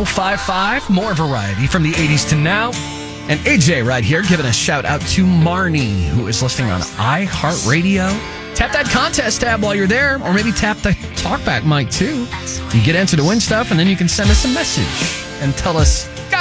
1055. More variety from the 80s to now. And AJ right here giving a shout out to Marnie, who is listening on iHeartRadio. Tap that contest tab while you're there, or maybe tap the talkback mic too. You get entered to win stuff, and then you can send us a message and tell us,